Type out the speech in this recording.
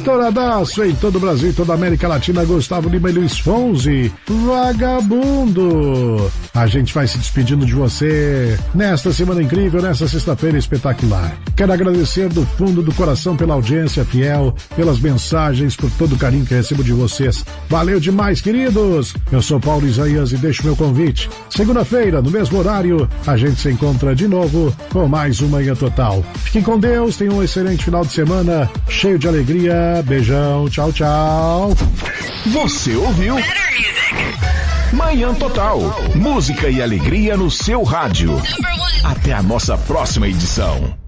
Estouradaço em todo o Brasil e toda a América Latina, Gustavo Lima e Luiz Fonzi, Vagabundo. A gente vai se despedindo de você nesta semana incrível, nesta sexta-feira espetacular. Quero agradecer do fundo do coração pela audiência fiel, pelas mensagens, por todo o carinho que recebo de vocês. Valeu demais, queridos! Eu sou Paulo Isaías e deixo meu convite. Segunda-feira, no mesmo horário, a gente se encontra de novo com mais uma Manhã Total. Fiquem com Deus, tenham um excelente final de semana, cheio de alegria. Beijão, tchau, tchau. Você ouviu Manhã Total. Música e alegria no seu rádio. Até a nossa próxima edição.